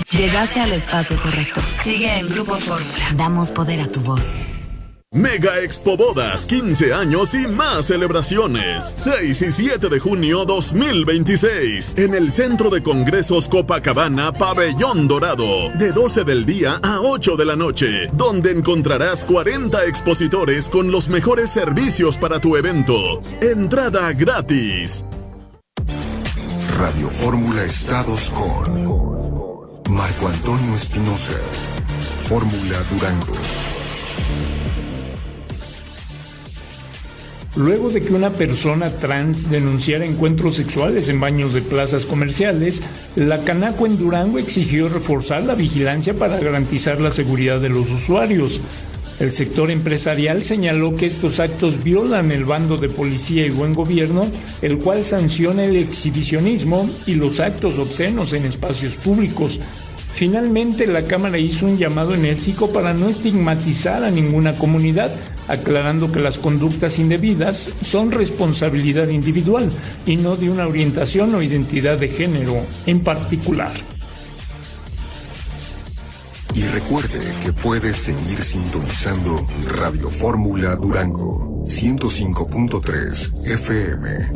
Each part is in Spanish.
Llegaste al espacio correcto. Sigue en Grupo Fórmula. Damos poder a tu voz. Mega Expo Bodas, 15 años y más celebraciones. 6 y 7 de junio 2026. En el Centro de Congresos Copacabana, Pabellón Dorado. De 12 del día a 8 de la noche. Donde encontrarás 40 expositores con los mejores servicios para tu evento. Entrada gratis. Radio Fórmula Estados con Marco Antonio Espinosa. Fórmula Durango. Luego de que una persona trans denunciara encuentros sexuales en baños de plazas comerciales, la Canaco en Durango exigió reforzar la vigilancia para garantizar la seguridad de los usuarios. El sector empresarial señaló que estos actos violan el bando de policía y buen gobierno, el cual sanciona el exhibicionismo y los actos obscenos en espacios públicos. Finalmente, la Cámara hizo un llamado enérgico para no estigmatizar a ninguna comunidad, aclarando que las conductas indebidas son responsabilidad individual y no de una orientación o identidad de género en particular. Y recuerde que puedes seguir sintonizando Radio Fórmula Durango 105.3 FM.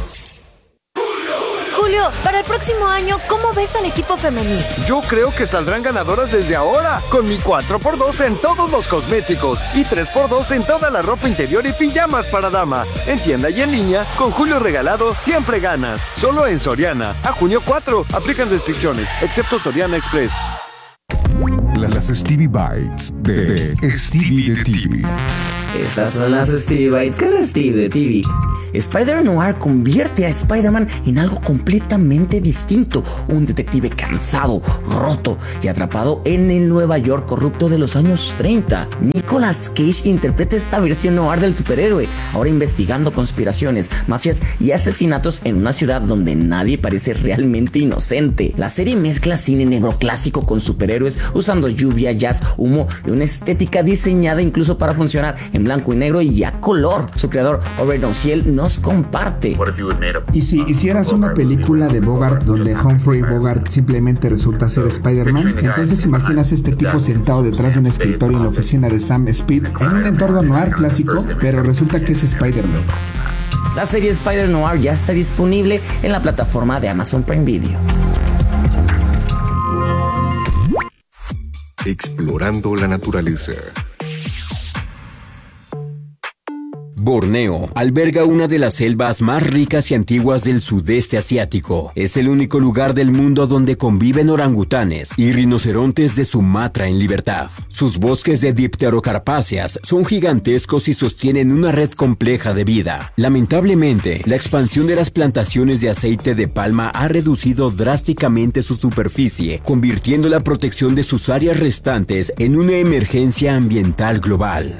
Julio, para el próximo año, ¿cómo ves al equipo femenil? Yo creo que saldrán ganadoras desde ahora, con mi 4x2 en todos los cosméticos y 3x2 en toda la ropa interior y pijamas para dama. En tienda y en línea, con Julio Regalado, siempre ganas. Solo en Soriana. A junio 4, aplican restricciones, excepto Soriana Express. Las Stevie Bites de Stevie de TV. Estas son las Stevie Bites con Steve de TV. Spider-Noir convierte a Spider-Man en algo completamente distinto. Un detective cansado, roto y atrapado en el Nueva York corrupto de los años 30. Nicolas Cage interpreta esta versión noir del superhéroe, ahora investigando conspiraciones, mafias y asesinatos en una ciudad donde nadie parece realmente inocente. La serie mezcla cine negro clásico con superhéroes, usando lluvia, jazz, humo y una estética diseñada incluso para funcionar en blanco y negro y a color. Su creador, Robert Downhill, nos comparte. ¿Y si hicieras una película de Bogart donde Humphrey Bogart simplemente resulta ser Spider-Man? Entonces imaginas este tipo sentado detrás de un escritorio en la oficina de Sam Speed en un entorno noir clásico, pero resulta que es Spider-Man. La serie Spider-Noir ya está disponible en la plataforma de Amazon Prime Video. Explorando la naturaleza. Borneo alberga una de las selvas más ricas y antiguas del sudeste asiático. Es el único lugar del mundo donde conviven orangutanes y rinocerontes de Sumatra en libertad. Sus bosques de dipterocarpáceas son gigantescos y sostienen una red compleja de vida. Lamentablemente, la expansión de las plantaciones de aceite de palma ha reducido drásticamente su superficie, convirtiendo la protección de sus áreas restantes en una emergencia ambiental global.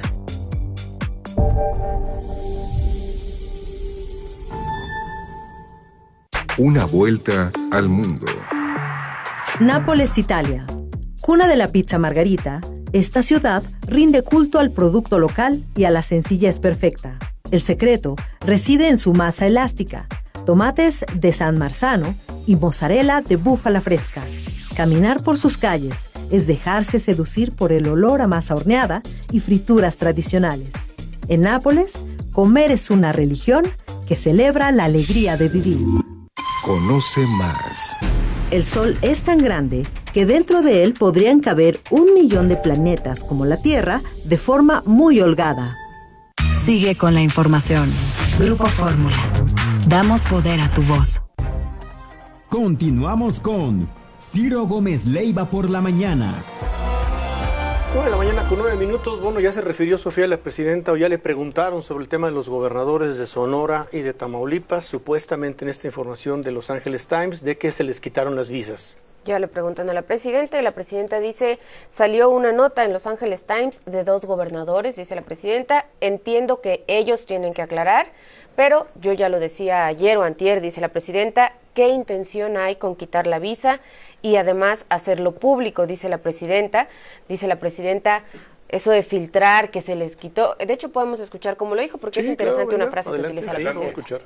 Una vuelta al mundo. Nápoles, Italia. Cuna de la pizza margarita, esta ciudad rinde culto al producto local y a la sencillez perfecta. El secreto reside en su masa elástica, tomates de San Marzano y mozzarella de búfala fresca. Caminar por sus calles es dejarse seducir por el olor a masa horneada y frituras tradicionales. En Nápoles, comer es una religión que celebra la alegría de vivir. Conoce más. El Sol es tan grande que dentro de él podrían caber 1 millón de planetas como la Tierra de forma muy holgada. Sigue con la información. Grupo Fórmula. Damos poder a tu voz. Continuamos con Ciro Gómez Leiva por la mañana. 9 de la mañana con 9 minutos. Bueno, ya se refirió Sofía, la presidenta, o ya le preguntaron sobre el tema de los gobernadores de Sonora y de Tamaulipas, supuestamente en esta información de Los Angeles Times, de que se les quitaron las visas. Ya le preguntan a la presidenta y la presidenta dice, salió una nota en Los Angeles Times de 2 gobernadores, dice la presidenta, entiendo que ellos tienen que aclarar, pero yo ya lo decía ayer o antier, dice la presidenta, ¿qué intención hay con quitar la visa y además hacerlo público? Dice la presidenta, eso de filtrar que se les quitó, de hecho podemos escuchar cómo lo dijo, porque sí, es interesante, claro, una frase que utiliza la presidenta.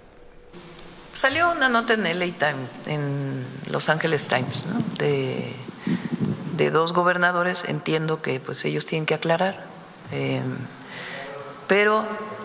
Salió una nota en LA Times, en Los Angeles Times, ¿no? De de 2 gobernadores, entiendo que pues ellos tienen que aclarar, pero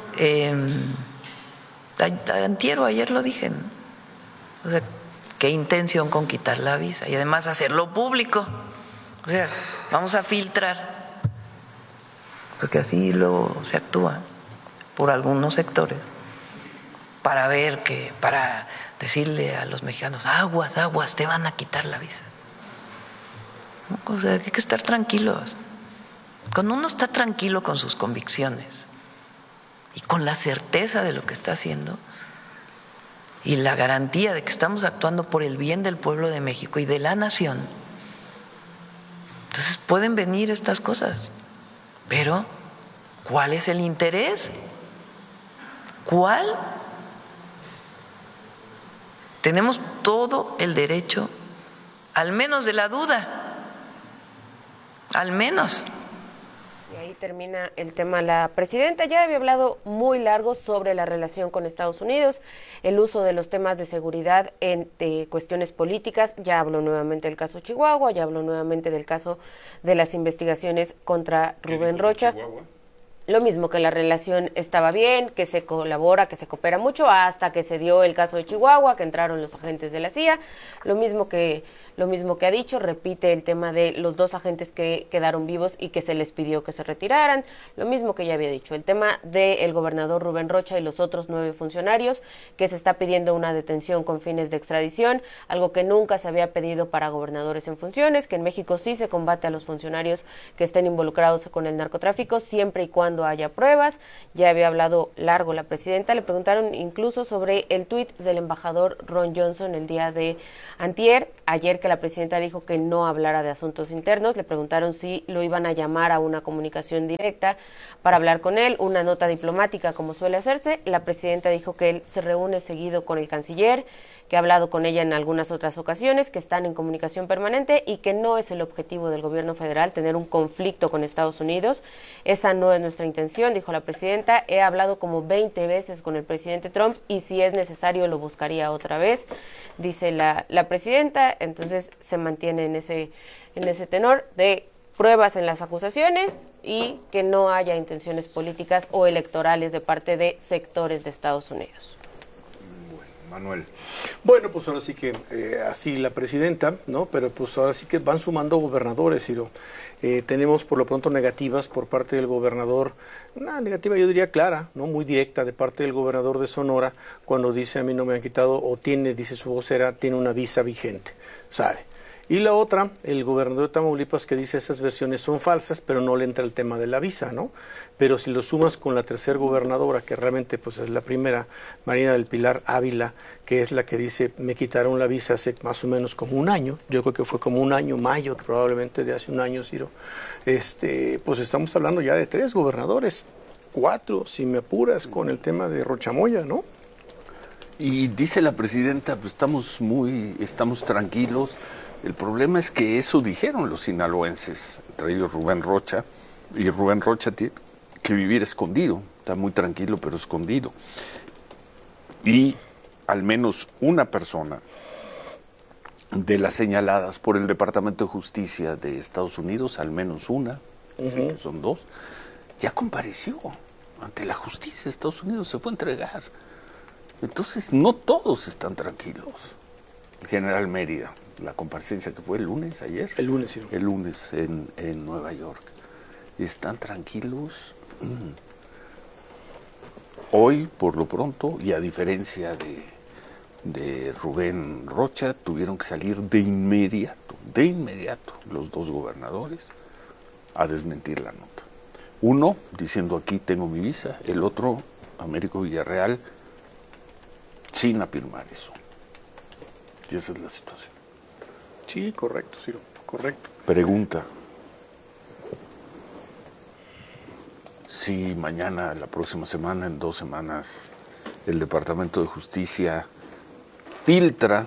ayer lo dije, ¿no? O sea, qué intención con quitar la visa y además hacerlo público, o sea, vamos a filtrar, porque así luego se actúa por algunos sectores para decirle a los mexicanos, aguas, te van a quitar la visa. O sea, hay que estar tranquilos. Cuando uno está tranquilo con sus convicciones y con la certeza de lo que está haciendo y la garantía de que estamos actuando por el bien del pueblo de México y de la nación, entonces pueden venir estas cosas. Pero, ¿cuál es el interés? ¿Cuál? Tenemos todo el derecho, al menos de la duda, al menos. Y ahí termina el tema. La presidenta ya había hablado muy largo sobre la relación con Estados Unidos, el uso de los temas de seguridad en cuestiones políticas. Ya habló nuevamente del caso Chihuahua, ya habló nuevamente del caso de las investigaciones contra Rubén Rocha. Lo mismo, que la relación estaba bien, que se colabora, que se coopera mucho, hasta que se dio el caso de Chihuahua, que entraron los agentes de la CIA. Lo mismo que ha dicho, repite el tema de los 2 agentes que quedaron vivos y que se les pidió que se retiraran. Lo mismo que ya había dicho, el tema del gobernador Rubén Rocha y los otros 9 funcionarios, que se está pidiendo una detención con fines de extradición, algo que nunca se había pedido para gobernadores en funciones, que en México sí se combate a los funcionarios que estén involucrados con el narcotráfico, siempre y cuando haya pruebas. Ya había hablado largo la presidenta. Le preguntaron incluso sobre el tuit del embajador Ron Johnson el día de ayer, que la presidenta dijo que no hablara de asuntos internos. Le preguntaron si lo iban a llamar a una comunicación directa para hablar con él, una nota diplomática como suele hacerse. La presidenta dijo que él se reúne seguido con el canciller, que ha hablado con ella en algunas otras ocasiones, que están en comunicación permanente y que no es el objetivo del gobierno federal tener un conflicto con Estados Unidos. Esa no es nuestra intención, dijo la presidenta. He hablado como 20 veces con el presidente Trump y si es necesario lo buscaría otra vez, dice la presidenta. Entonces se mantiene en ese tenor de pruebas en las acusaciones y que no haya intenciones políticas o electorales de parte de sectores de Estados Unidos. Manuel. Bueno, pues ahora sí que así la presidenta, ¿no? Pero pues ahora sí que van sumando gobernadores, Ciro. Tenemos por lo pronto negativas por parte del gobernador, una negativa yo diría clara, ¿no? Muy directa de parte del gobernador de Sonora, cuando dice a mí no me han quitado, o tiene, dice su vocera, tiene una visa vigente, ¿sabe? Y la otra, el gobernador de Tamaulipas, que dice esas versiones son falsas, pero no le entra el tema de la visa, ¿no? Pero si lo sumas con la tercera gobernadora, que realmente pues es la primera, Marina del Pilar Ávila, que es la que dice me quitaron la visa hace más o menos como un año, yo creo que fue como un año, mayo, que probablemente de hace un año, Ciro, pues estamos hablando ya de 3 gobernadores, 4, si me apuras, con el tema de Rochamoya, ¿no? Y dice la presidenta, pues estamos tranquilos. El problema es que eso dijeron los sinaloenses, entre ellos Rubén Rocha, y Rubén Rocha tiene que vivir escondido, está muy tranquilo pero escondido. Y al menos una persona de las señaladas por el Departamento de Justicia de Estados Unidos, al menos una, sí, son 2, ya compareció ante la justicia de Estados Unidos, se fue a entregar. Entonces no todos están tranquilos. El general Mérida, la comparecencia que fue el lunes, ayer. El lunes, sí. El lunes en Nueva York. ¿Están tranquilos? Hoy, por lo pronto, y a diferencia de Rubén Rocha, tuvieron que salir de inmediato, los 2 gobernadores a desmentir la nota. Uno, diciendo aquí tengo mi visa, el otro, Américo Villarreal, sin afirmar eso. Y esa es la situación. Sí, correcto, Ciro, correcto. Pregunta. Si mañana, la próxima semana, en 2 semanas, el Departamento de Justicia filtra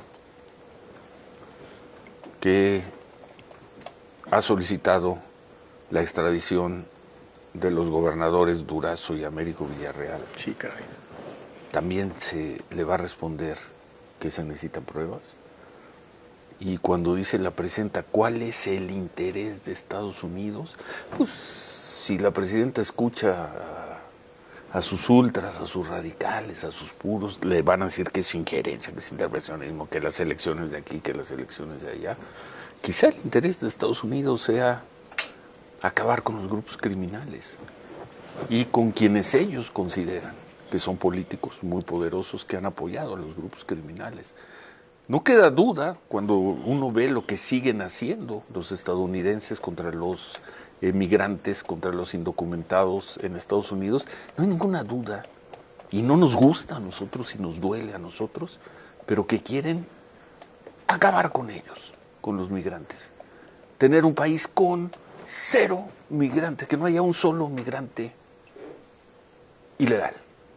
que ha solicitado la extradición de los gobernadores Durazo y Américo Villarreal. Sí, caray. También se le va a responder que se necesitan pruebas Y cuando dice la presidenta, ¿cuál es el interés de Estados Unidos? Pues si la presidenta escucha a sus ultras, a sus radicales, a sus puros, le van a decir que es injerencia, que es intervencionismo, que las elecciones de aquí, que las elecciones de allá. Quizá el interés de Estados Unidos sea acabar con los grupos criminales y con quienes ellos consideran que son políticos muy poderosos que han apoyado a los grupos criminales. No queda duda cuando uno ve lo que siguen haciendo los estadounidenses contra los migrantes, contra los indocumentados en Estados Unidos, no hay ninguna duda, y no nos gusta a nosotros y nos duele a nosotros, pero que quieren acabar con ellos, con los migrantes. Tener un país con 0 migrantes, que no haya un solo migrante ilegal.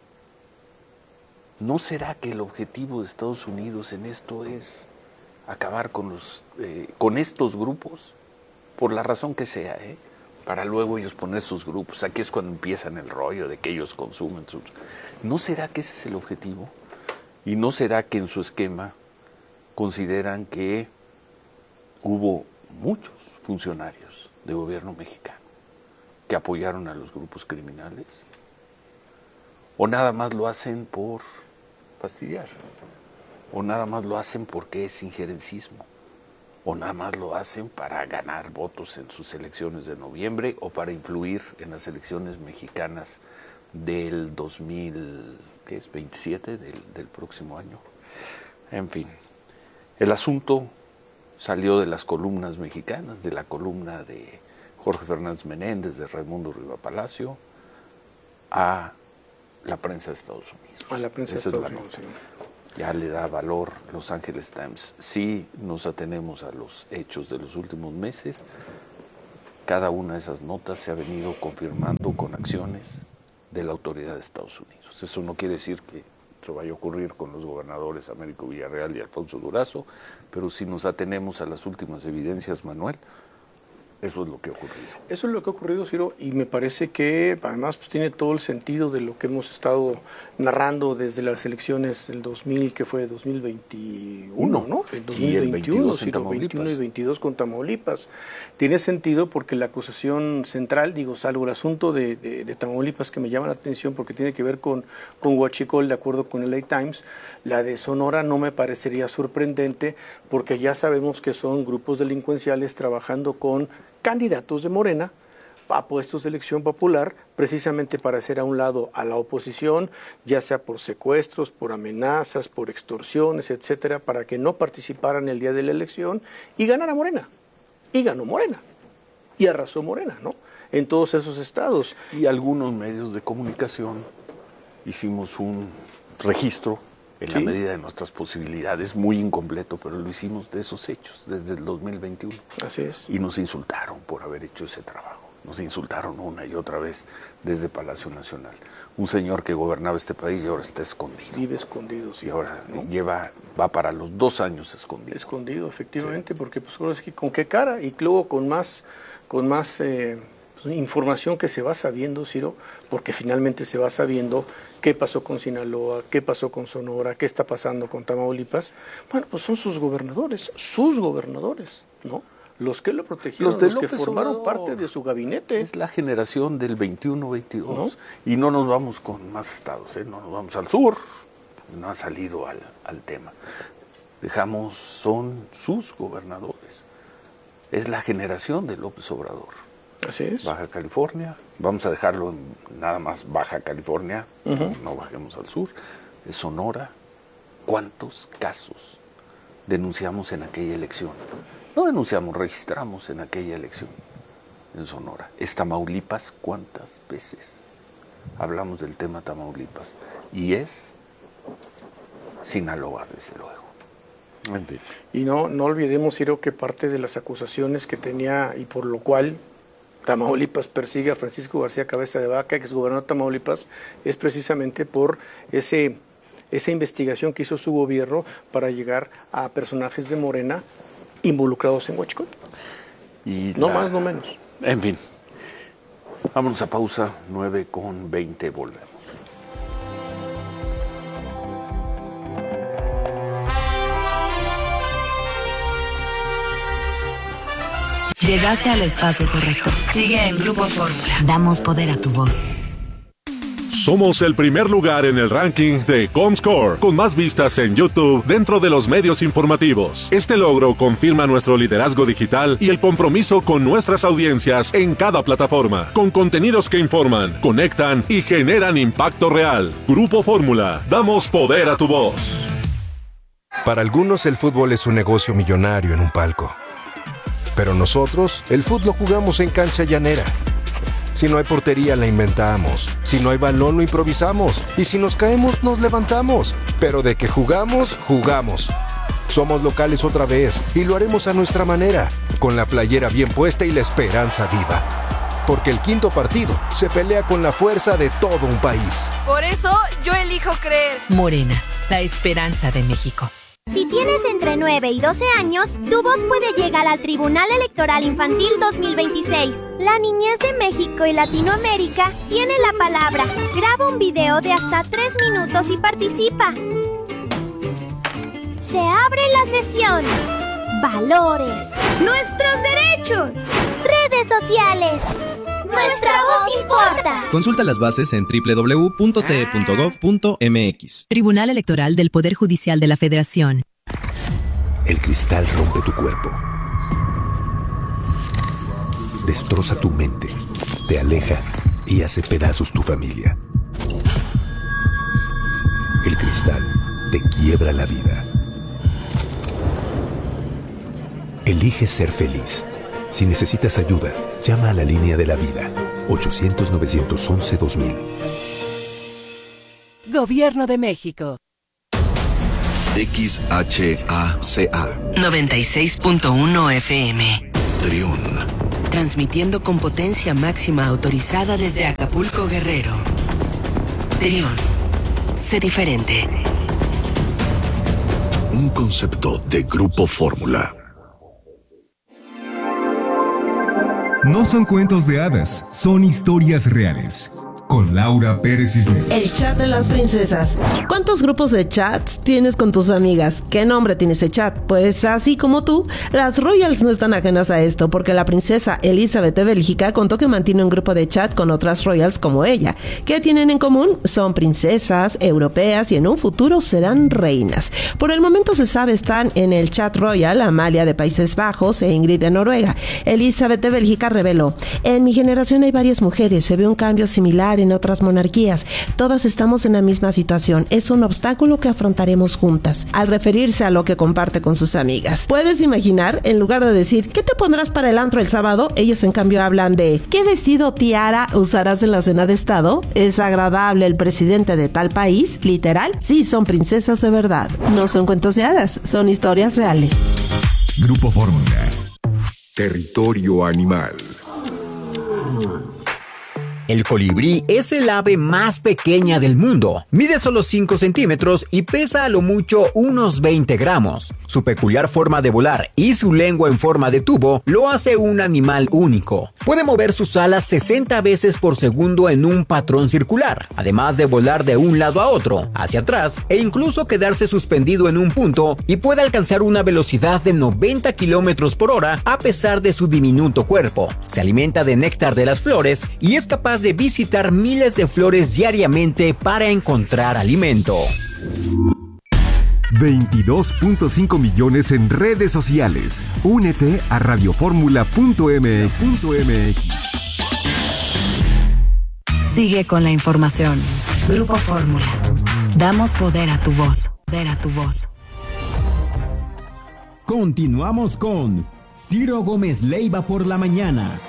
¿No será que el objetivo de Estados Unidos en esto es acabar con estos grupos? Por la razón que sea, para luego ellos poner sus grupos. Aquí es cuando empiezan el rollo de que ellos consumen sus... ¿No será que ese es el objetivo? ¿Y no será que en su esquema consideran que hubo muchos funcionarios de gobierno mexicano que apoyaron a los grupos criminales? ¿O nada más lo hacen por fastidiar? ¿O nada más lo hacen porque es injerencismo? ¿O nada más lo hacen para ganar votos en sus elecciones de noviembre o para influir en las elecciones mexicanas del 2027, del próximo año? En fin, el asunto salió de las columnas mexicanas, de la columna de Jorge Fernández Menéndez, de Raimundo Riva Palacio, a la prensa de Estados Unidos. A la prensa de Estados Unidos, sí. Ya le da valor Los Angeles Times. Si nos atenemos a los hechos de los últimos meses, cada una de esas notas se ha venido confirmando con acciones de la autoridad de Estados Unidos. Eso no quiere decir que eso vaya a ocurrir con los gobernadores Américo Villarreal y Alfonso Durazo, pero si nos atenemos a las últimas evidencias, Manuel, eso es lo que ha ocurrido. Eso es lo que ha ocurrido, Ciro, y me parece que además pues, tiene todo el sentido de lo que hemos estado narrando desde las elecciones del 2000, que fue 2021, ¿no? El 2021, Ciro, 21 y 22 con Tamaulipas. Tiene sentido porque la acusación central, digo, salvo el asunto de Tamaulipas que me llama la atención porque tiene que ver con Huachicol, de acuerdo con el LA Times, la de Sonora no me parecería sorprendente porque ya sabemos que son grupos delincuenciales trabajando con candidatos de Morena a puestos de elección popular, precisamente para hacer a un lado a la oposición, ya sea por secuestros, por amenazas, por extorsiones, etcétera, para que no participaran el día de la elección y ganara Morena. Y ganó Morena. Y arrasó Morena, ¿no? En todos esos estados. Y algunos medios de comunicación hicimos un registro en la medida de nuestras posibilidades, muy incompleto, pero lo hicimos de esos hechos desde el 2021. Así es. Y nos insultaron por haber hecho ese trabajo. Nos insultaron una y otra vez desde Palacio Nacional. Un señor que gobernaba este país y ahora está escondido. Vive escondido, sí. Y ahora va para los 2 años escondido. Escondido, efectivamente, sí. Porque pues ahora es que con qué cara y luego con más información que se va sabiendo, Ciro, porque finalmente se va sabiendo qué pasó con Sinaloa, qué pasó con Sonora, qué está pasando con Tamaulipas. Bueno, pues son sus gobernadores, ¿no? Los que lo protegieron, los que formaron parte de su gabinete. Es la generación del 21-22. ¿No? Y no nos vamos con más estados, no nos vamos al sur, no ha salido al tema. Son sus gobernadores. Es la generación de López Obrador. Así es. Baja California, vamos a dejarlo en nada más Baja California, no bajemos al sur, es Sonora. ¿Cuántos casos denunciamos en aquella elección? No denunciamos, registramos en aquella elección en Sonora. Es Tamaulipas, ¿cuántas veces hablamos del tema Tamaulipas? Y es Sinaloa, desde luego. En fin. Y no olvidemos, Ciro, que parte de las acusaciones que tenía y por lo cual Tamaulipas persigue a Francisco García Cabeza de Vaca, exgobernador de Tamaulipas, es precisamente por esa investigación que hizo su gobierno para llegar a personajes de Morena involucrados en Huachicol. No más, no menos. En fin, vámonos a pausa, 9:20, volvemos. Llegaste al espacio correcto. Sigue en Grupo Fórmula. Damos poder a tu voz. Somos el primer lugar en el ranking de Comscore, con más vistas en YouTube dentro de los medios informativos. Este logro confirma nuestro liderazgo digital y el compromiso con nuestras audiencias en cada plataforma, con contenidos que informan, conectan y generan impacto real. Grupo Fórmula, damos poder a tu voz. Para algunos el fútbol es un negocio millonario en un palco. Pero nosotros, el fútbol lo jugamos en cancha llanera. Si no hay portería, la inventamos. Si no hay balón, lo improvisamos. Y si nos caemos, nos levantamos. Pero de que jugamos, jugamos. Somos locales otra vez y lo haremos a nuestra manera, con la playera bien puesta y la esperanza viva. Porque el quinto partido se pelea con la fuerza de todo un país. Por eso, yo elijo creer. Morena, la esperanza de México. Si tienes entre 9 y 12 años, tu voz puede llegar al Tribunal Electoral Infantil 2026. La niñez de México y Latinoamérica tiene la palabra. Graba un video de hasta 3 minutos y participa. Se abre la sesión. Valores. Nuestros derechos. Redes sociales. Nuestra voz importa. Consulta las bases en www.te.gov.mx. Tribunal Electoral del Poder Judicial de la Federación. El cristal rompe tu cuerpo. Destroza tu mente. Te aleja y hace pedazos tu familia. El cristal te quiebra la vida. Elige ser feliz. Si necesitas ayuda, llama a la línea de la vida, 800-911-2000. Gobierno de México. XHACA 96.1 FM. Trión. Transmitiendo con potencia máxima autorizada desde Acapulco, Guerrero. Trión. Sé diferente. Un concepto de Grupo Fórmula. No son cuentos de hadas, son historias reales. Con Laura Pérez Cisneros. El chat de las princesas. ¿Cuántos grupos de chats tienes con tus amigas? ¿Qué nombre tiene ese chat? Pues así como tú, las Royals no están ajenas a esto, porque la princesa Elizabeth de Bélgica contó que mantiene un grupo de chat con otras Royals como ella. ¿Qué tienen en común? Son princesas europeas y en un futuro serán reinas. Por el momento se sabe están en el chat Royal Amalia de Países Bajos e Ingrid de Noruega. Elizabeth de Bélgica reveló: en mi generación hay varias mujeres, se ve un cambio similar en otras monarquías. Todas estamos en la misma situación. Es un obstáculo que afrontaremos juntas. Al referirse a lo que comparte con sus amigas. ¿Puedes imaginar? En lugar de decir ¿qué te pondrás para el antro el sábado? Ellas en cambio hablan de ¿qué vestido tiara usarás en la cena de estado? ¿Es agradable el presidente de tal país? ¿Literal? Sí, son princesas de verdad. No son cuentos de hadas, son historias reales. Grupo Fórmula. Territorio animal. El colibrí es el ave más pequeña del mundo. Mide solo 5 centímetros y pesa a lo mucho unos 20 gramos. Su peculiar forma de volar y su lengua en forma de tubo lo hace un animal único. Puede mover sus alas 60 veces por segundo en un patrón circular, además de volar de un lado a otro, hacia atrás e incluso quedarse suspendido en un punto, y puede alcanzar una velocidad de 90 kilómetros por hora a pesar de su diminuto cuerpo. Se alimenta de néctar de las flores y es capaz de visitar miles de flores diariamente para encontrar alimento. 22.5 millones en redes sociales. Únete a radioformula.mx. Sigue con la información. Grupo Fórmula. Damos poder a tu voz. Poder a tu voz. Continuamos con Ciro Gómez Leiva por la mañana.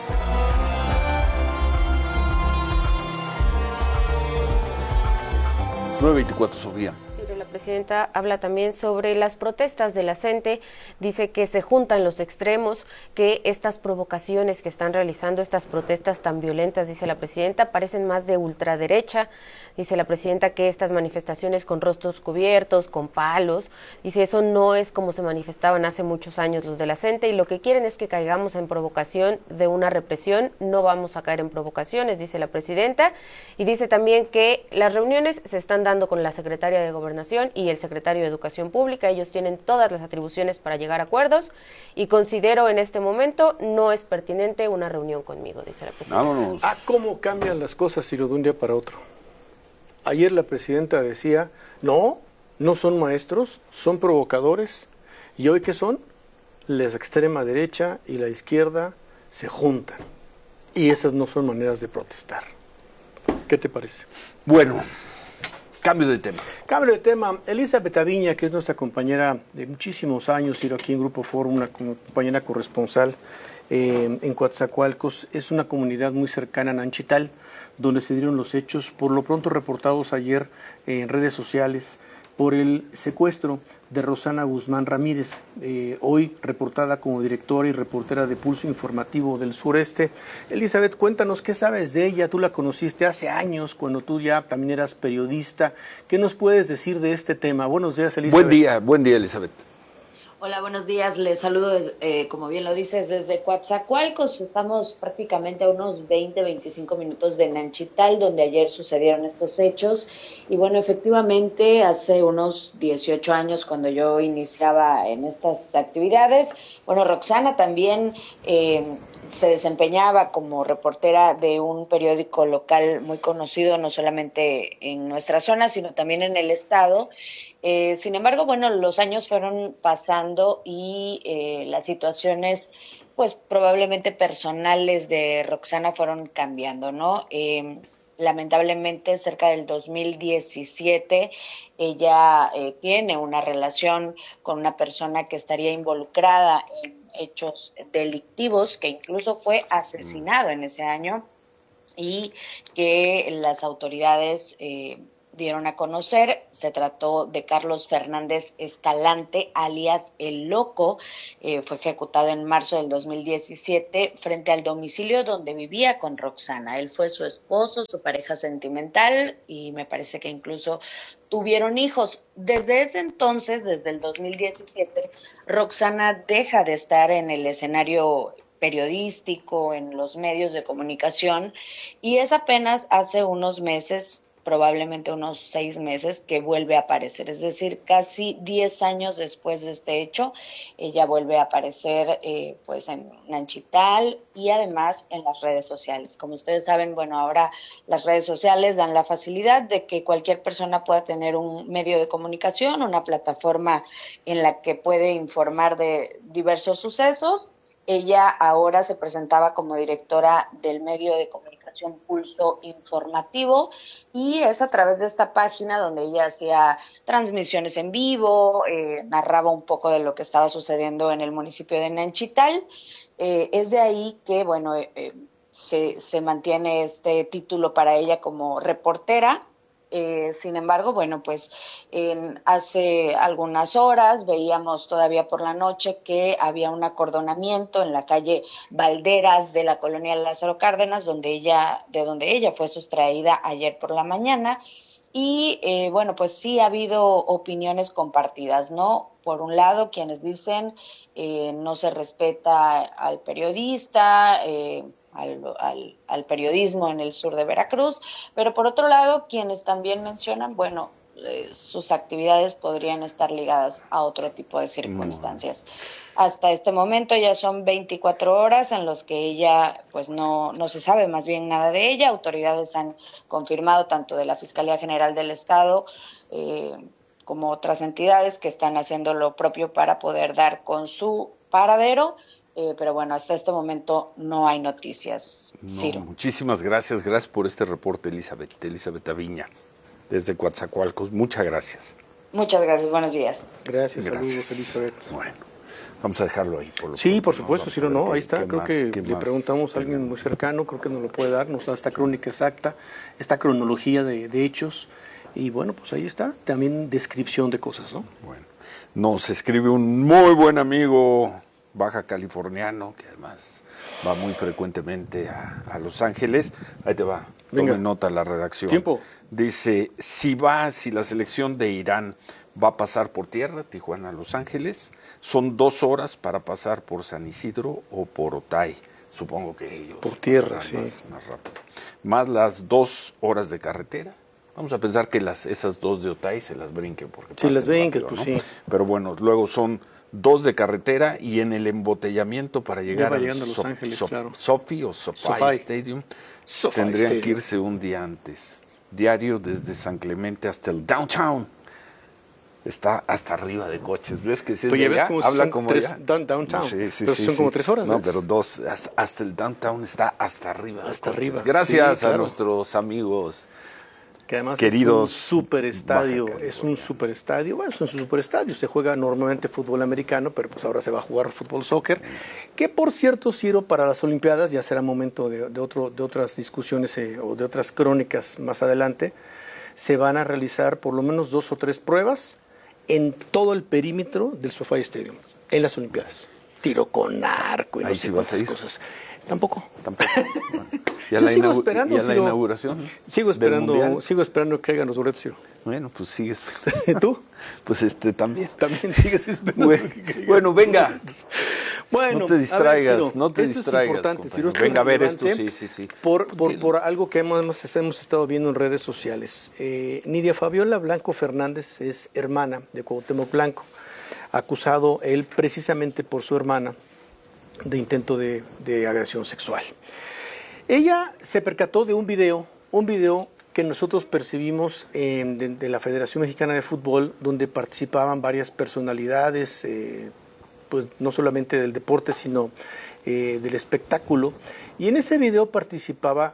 9:24, Sofía. La presidenta habla también sobre las protestas de la CENTE, dice que se juntan los extremos, que estas provocaciones que están realizando, estas protestas tan violentas, dice la presidenta, parecen más de ultraderecha. Dice la presidenta que estas manifestaciones con rostros cubiertos, con palos, dice eso no es como se manifestaban hace muchos años los de la CENTE, y lo que quieren es que caigamos en provocación de una represión. No vamos a caer en provocaciones, dice la presidenta, y dice también que las reuniones se están dando con la secretaria de Gobernación Gobernación y el secretario de Educación Pública. Ellos tienen todas las atribuciones para llegar a acuerdos y considero en este momento no es pertinente una reunión conmigo, dice la presidenta. Vámonos. ¿Cómo cambian las cosas, Ciro, de un día para otro? Ayer la presidenta decía, no son maestros, son provocadores. ¿Y hoy qué son? La extrema derecha y la izquierda se juntan. Y esas no son maneras de protestar. ¿Qué te parece? Bueno, cambio de tema. Cambio de tema. Elizabeth Aviña, que es nuestra compañera de muchísimos años, aquí en Grupo Fórmula, como compañera corresponsal en Coatzacoalcos, es una comunidad muy cercana a Nanchital, donde se dieron los hechos, por lo pronto reportados ayer en redes sociales, por el secuestro de Rosana Guzmán Ramírez, hoy reportada como directora y reportera de Pulso Informativo del Sureste. Elizabeth, cuéntanos, ¿qué sabes de ella? Tú la conociste hace años, cuando tú ya también eras periodista. ¿Qué nos puedes decir de este tema? Buenos días, Elizabeth. Buen día, Elizabeth. Hola, buenos días. Les saludo, como bien lo dices, desde Coatzacoalcos. Estamos prácticamente a unos 20-25 minutos de Nanchital, donde ayer sucedieron estos hechos. Y bueno, efectivamente, hace unos 18 años, cuando yo iniciaba en estas actividades, bueno, Roxana también se desempeñaba como reportera de un periódico local muy conocido, no solamente en nuestra zona, sino también en el estado. Sin embargo, bueno, los años fueron pasando y las situaciones, pues probablemente personales de Roxana fueron cambiando, ¿no? Lamentablemente, cerca del 2017, ella tiene una relación con una persona que estaría involucrada en hechos delictivos, que incluso fue asesinado en ese año y que las autoridades dieron a conocer. Se trató de Carlos Fernández Escalante, alias El Loco. Fue ejecutado en marzo del 2017 frente al domicilio donde vivía con Roxana. Él fue su esposo, su pareja sentimental, y me parece que incluso tuvieron hijos. Desde ese entonces, desde el 2017, Roxana deja de estar en el escenario periodístico, en los medios de comunicación, y es apenas hace unos meses, probablemente unos 6 meses, que vuelve a aparecer. Es decir, casi 10 años después de este hecho, ella vuelve a aparecer pues en Nanchital y además en las redes sociales. Como ustedes saben, bueno, ahora las redes sociales dan la facilidad de que cualquier persona pueda tener un medio de comunicación, una plataforma en la que puede informar de diversos sucesos. Ella ahora se presentaba como directora del medio de comunicación Pulso Informativo, y es a través de esta página donde ella hacía transmisiones en vivo, narraba un poco de lo que estaba sucediendo en el municipio de Nanchital. Es de ahí que, bueno, se mantiene este título para ella como reportera. Sin embargo, bueno, pues hace algunas horas veíamos todavía por la noche que había un acordonamiento en la calle Valderas de la colonia Lázaro Cárdenas, de donde ella fue sustraída ayer por la mañana. Y bueno, pues sí ha habido opiniones compartidas, ¿no? Por un lado, quienes dicen no se respeta al periodista, al periodismo en el sur de Veracruz, pero por otro lado, quienes también mencionan, bueno, sus actividades podrían estar ligadas a otro tipo de circunstancias. Hasta este momento ya son 24 horas en los que ella, pues no se sabe más bien nada de ella. Autoridades han confirmado, tanto de la Fiscalía General del Estado como otras entidades, que están haciendo lo propio para poder dar con su paradero. Pero bueno, hasta este momento no hay noticias, Ciro. Muchísimas gracias. Gracias por este reporte, Elizabeth Aviña, desde Coatzacoalcos. Muchas gracias. Muchas gracias. Buenos días. Gracias. Saludos, Elizabeth. Bueno, vamos a dejarlo ahí. Por supuesto, Ciro, ¿no? Ahí está. Creo que le preguntamos a alguien muy cercano, creo que nos lo puede dar, nos da esta crónica exacta, esta cronología de hechos. Y bueno, pues ahí está, también descripción de cosas, ¿no? Bueno, nos escribe un muy buen amigo baja californiano, que además va muy frecuentemente a Los Ángeles. Ahí te va, tome nota la redacción. Tiempo. Dice, si la selección de Irán va a pasar por tierra, Tijuana a Los Ángeles, son 2 horas para pasar por San Isidro o por Otay. Supongo que ellos por tierra, sí. Más rápido. Más las 2 horas de carretera. Vamos a pensar que esas 2 de Otay se las brinquen. Porque sí, las brinquen, rápido, pues ¿no? sí. Pero bueno, luego son 2 de carretera y en el embotellamiento para llegar a Los Ángeles, claro. SoFi o SoFi Stadium, tendrían que irse un día antes. Diario desde San Clemente hasta el downtown. Está hasta arriba de coches. ¿Ves que si es de allá, como habla si como 3 allá? downtown. Sí, pero son como 3 horas. No, ¿ves? pero 2, hasta el downtown está hasta arriba. Hasta arriba. Gracias sí, claro. a nuestros amigos que además queridos. Es un superestadio, bueno, es un superestadio, se juega normalmente fútbol americano, pero pues ahora se va a jugar fútbol soccer, que por cierto, Ciro, para las Olimpiadas, ya será momento de otras discusiones o de otras crónicas más adelante, se van a realizar por lo menos 2 o 3 pruebas en todo el perímetro del SoFi Stadium, en las Olimpiadas. Tiro con arco y no sé cuántas cosas. Tampoco. Bueno, yo sigo esperando, ¿y a la inauguración? Sigo esperando que hagan los boletos, Ciro. Bueno, pues sigues. ¿Tú? Pues También sigues esperando. Bueno, venga. Bueno, no te distraigas, no te esto distraigas. Es importante, Ciro, venga a ver esto, sí. Por algo que hemos estado viendo en redes sociales. Nidia Fabiola Blanco Fernández es hermana de Cuauhtémoc Blanco, acusado él precisamente por su hermana de intento de agresión sexual. Ella se percató de un video que nosotros percibimos de la Federación Mexicana de Fútbol, donde participaban varias personalidades, pues no solamente del deporte, sino del espectáculo. Y en ese video participa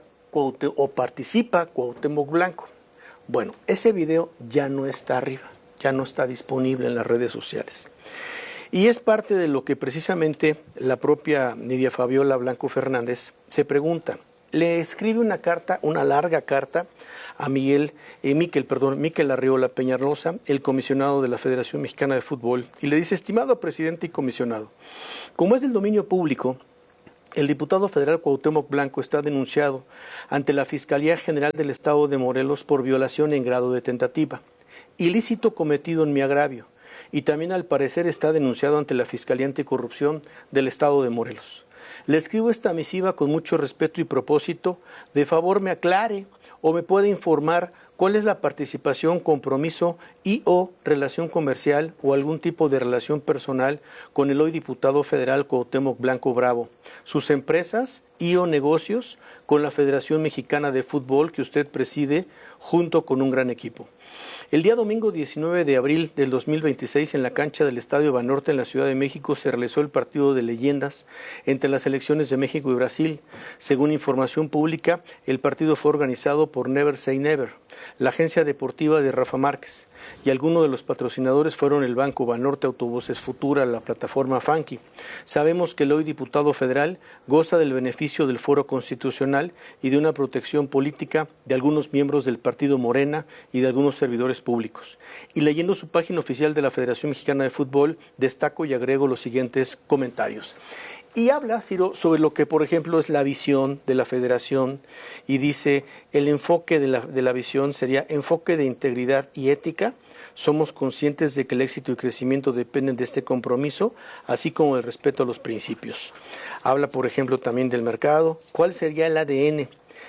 Cuauhtémoc Blanco. Bueno, ese video ya no está arriba, ya no está disponible en las redes sociales. Y es parte de lo que precisamente la propia Nidia Fabiola Blanco Fernández se pregunta. Le escribe una larga carta a Miquel Arriola Peñalosa, el comisionado de la Federación Mexicana de Fútbol, y le dice: estimado presidente y comisionado, como es del dominio público, el diputado federal Cuauhtémoc Blanco está denunciado ante la Fiscalía General del Estado de Morelos por violación en grado de tentativa, ilícito cometido en mi agravio, y también al parecer está denunciado ante la Fiscalía Anticorrupción del Estado de Morelos. Le escribo esta misiva con mucho respeto y propósito, de favor me aclare o me puede informar cuál es la participación, compromiso y o relación comercial o algún tipo de relación personal con el hoy diputado federal Cuauhtémoc Blanco Bravo, sus empresas y o negocios con la Federación Mexicana de Fútbol que usted preside junto con un gran equipo. El día domingo 19 de abril del 2026 en la cancha del Estadio Banorte en la Ciudad de México se realizó el partido de leyendas entre las selecciones de México y Brasil. Según información pública, el partido fue organizado por Never Say Never, la agencia deportiva de Rafa Márquez, y algunos de los patrocinadores fueron el Banco Banorte, Autobuses Futura, la plataforma Funky. Sabemos que el hoy diputado federal goza del beneficio del foro constitucional y de una protección política de algunos miembros del partido Morena y de algunos servidores públicos. Y leyendo su página oficial de la Federación Mexicana de Fútbol, destaco y agrego los siguientes comentarios. Y habla, Ciro, sobre lo que, por ejemplo, es la visión de la federación, y dice, el enfoque de la visión sería enfoque de integridad y ética. Somos conscientes de que el éxito y crecimiento dependen de este compromiso, así como el respeto a los principios. Habla, por ejemplo, también del mercado. ¿Cuál sería el ADN?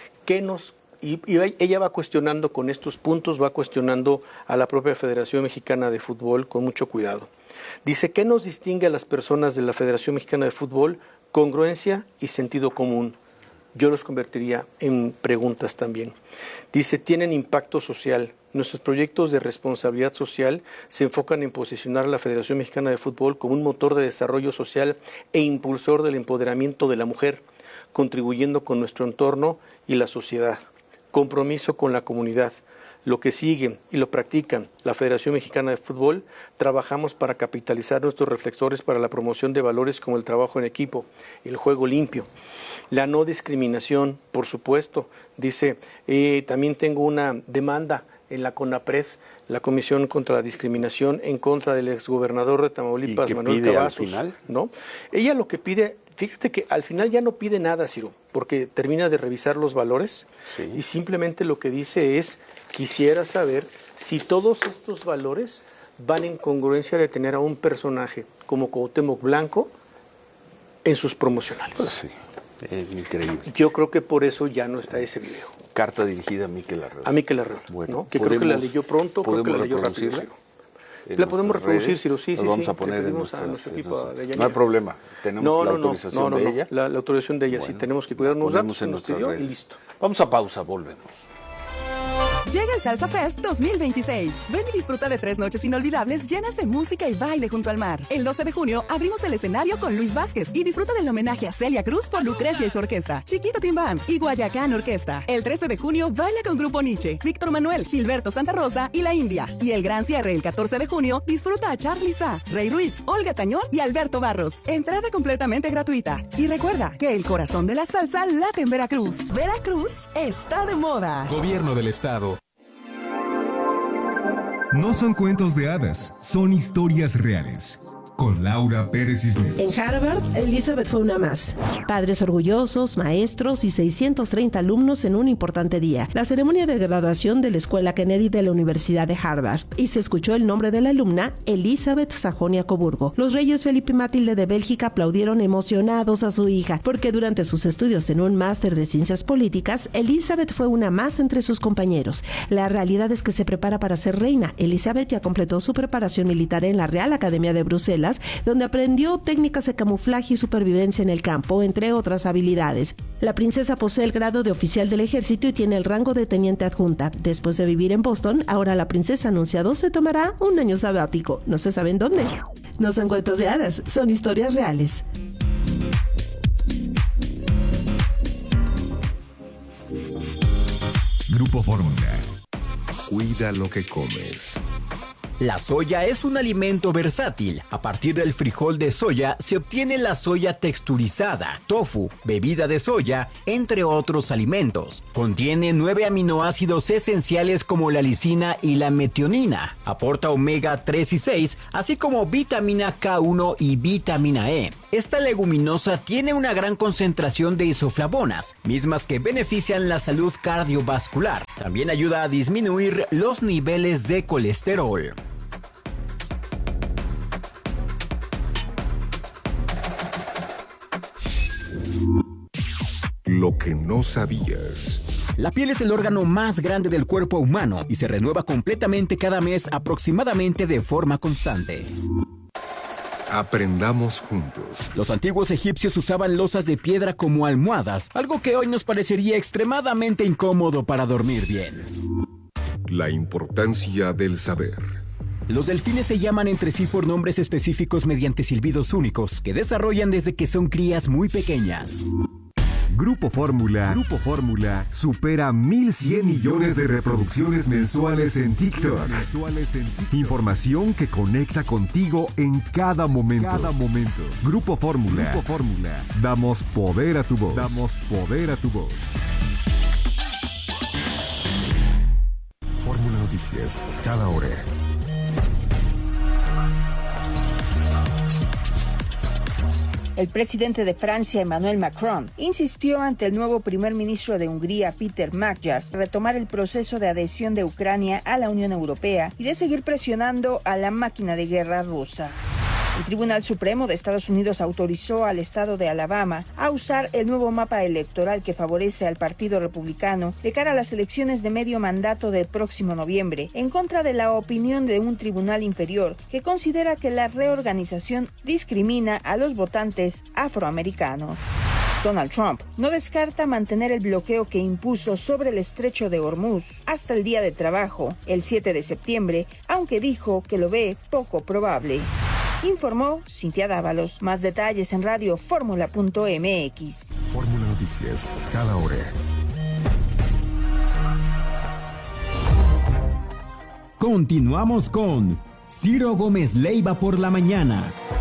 Y ella va cuestionando con estos puntos, va cuestionando a la propia Federación Mexicana de Fútbol con mucho cuidado. Dice, ¿qué nos distingue a las personas de la Federación Mexicana de Fútbol? Congruencia y sentido común. Yo los convertiría en preguntas también. Dice, tienen impacto social. Nuestros proyectos de responsabilidad social se enfocan en posicionar a la Federación Mexicana de Fútbol como un motor de desarrollo social e impulsor del empoderamiento de la mujer, contribuyendo con nuestro entorno y la sociedad. Compromiso con la comunidad. Lo que siguen y lo practican la Federación Mexicana de Fútbol, trabajamos para capitalizar nuestros reflectores para la promoción de valores como el trabajo en equipo, el juego limpio, la no discriminación, por supuesto. Dice, también tengo una demanda en la CONAPRED, la Comisión contra la Discriminación, en contra del exgobernador de Tamaulipas, Manuel Cavazos, ¿no? Ella lo que pide, fíjate que al final ya no pide nada, Ciro, porque termina de revisar los valores, sí, y simplemente lo que dice es, quisiera saber si todos estos valores van en congruencia de tener a un personaje como Cuauhtémoc Blanco en sus promocionales. Pues sí. Es increíble. Yo creo que por eso ya no está ese video. Carta dirigida a Miquel Arreola. A Miquel Arreola, bueno, ¿no? Que creo que la leyó pronto, creo que la leyó rápido. La podemos reproducir, Ciro, sí, sí. Vamos a poner en nuestro equipo. No hay problema, tenemos la autorización de ella. La autorización de ella, bueno, sí, tenemos que cuidarnos datos en nuestras redes. Y listo. Vamos a pausa, volvemos. Llega el Salsa Fest 2026. Ven y disfruta de 3 noches inolvidables llenas de música y baile junto al mar. El 12 de junio abrimos el escenario con Luis Vázquez y disfruta del homenaje a Celia Cruz por Lucrecia y su orquesta, Chiquito Team Band y Guayacán Orquesta. El 13 de junio baila con Grupo Nietzsche, Víctor Manuel, Gilberto Santa Rosa y La India. Y el gran cierre el 14 de junio disfruta a Charly Sá, Rey Ruiz, Olga Tañón y Alberto Barros. Entrada completamente gratuita. Y recuerda que el corazón de la salsa late en Veracruz. Veracruz está de moda. Gobierno del Estado. No son cuentos de hadas, son historias reales. Con Laura Pérez Cisneros. En Harvard, Elizabeth fue una más. Padres orgullosos, maestros y 630 alumnos en un importante día. La ceremonia de graduación de la Escuela Kennedy de la Universidad de Harvard. Y se escuchó el nombre de la alumna, Elizabeth Sajonia-Coburgo. Los reyes Felipe y Matilde de Bélgica aplaudieron emocionados a su hija, porque durante sus estudios en un máster de ciencias políticas, Elizabeth fue una más entre sus compañeros. La realidad es que se prepara para ser reina. Elizabeth ya completó su preparación militar en la Real Academia de Bruselas, donde aprendió técnicas de camuflaje y supervivencia en el campo, entre otras habilidades. La princesa posee el grado de oficial del ejército y tiene el rango de teniente adjunta. Después de vivir en Boston, ahora la princesa ha anunciado se tomará un año sabático. No se sabe en dónde. No son cuentos de hadas, son historias reales. Grupo Fórmula. Cuida lo que comes. La soya es un alimento versátil. A partir del frijol de soya se obtiene la soya texturizada, tofu, bebida de soya, entre otros alimentos. Contiene 9 aminoácidos esenciales como la lisina y la metionina. Aporta omega 3 y 6, así como vitamina K1 y vitamina E. Esta leguminosa tiene una gran concentración de isoflavonas, mismas que benefician la salud cardiovascular. También ayuda a disminuir los niveles de colesterol. Lo que no sabías. La piel es el órgano más grande del cuerpo humano y se renueva completamente cada mes aproximadamente de forma constante. Aprendamos juntos. Los antiguos egipcios usaban losas de piedra como almohadas, algo que hoy nos parecería extremadamente incómodo para dormir bien. La importancia del saber. Los delfines se llaman entre sí por nombres específicos mediante silbidos únicos que desarrollan desde que son crías muy pequeñas. Grupo Fórmula supera 1.100 millones de reproducciones mensuales en TikTok. Información que conecta contigo en cada momento. Grupo Fórmula. Damos poder a tu voz. Fórmula Noticias, cada hora. El presidente de Francia, Emmanuel Macron, insistió ante el nuevo primer ministro de Hungría, Peter Magyar, retomar el proceso de adhesión de Ucrania a la Unión Europea y de seguir presionando a la máquina de guerra rusa. El Tribunal Supremo de Estados Unidos autorizó al estado de Alabama a usar el nuevo mapa electoral que favorece al Partido Republicano de cara a las elecciones de medio mandato del próximo noviembre, en contra de la opinión de un tribunal inferior que considera que la reorganización discrimina a los votantes afroamericanos. Donald Trump no descarta mantener el bloqueo que impuso sobre el estrecho de Hormuz hasta el día de trabajo, el 7 de septiembre, aunque dijo que lo ve poco probable. Informó Cintia Dávalos. Más detalles en radioformula.mx. Fórmula Noticias, cada hora. Continuamos con Ciro Gómez Leiva por la mañana.